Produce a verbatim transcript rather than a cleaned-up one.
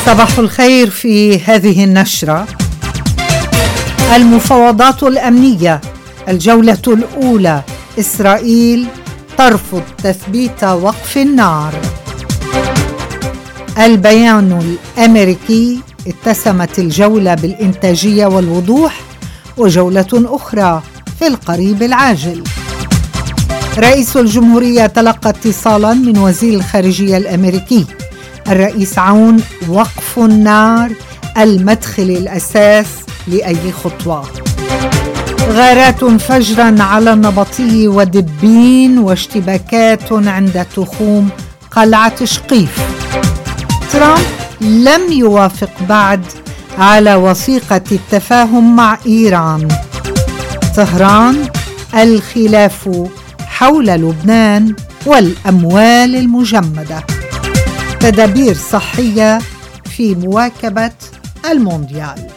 صباح الخير. في هذه النشرة: المفاوضات الأمنية الجولة الأولى، إسرائيل ترفض تثبيت وقف النار. البيان الأمريكي: اتسمت الجولة بالإنتاجية والوضوح، وجولة أخرى في القريب العاجل. رئيس الجمهورية تلقى اتصالا من وزير الخارجية الأمريكي الرئيس عون: وقف النار المدخل الأساس لأي خطوة. غارات فجرا على النبطي ودبين، واشتباكات عند تخوم قلعة شقيف. ترامب لم يوافق بعد على وثيقة التفاهم مع إيران. طهران: الخلاف حول لبنان والأموال المجمدة. تدابير صحية في مواكبة المونديال.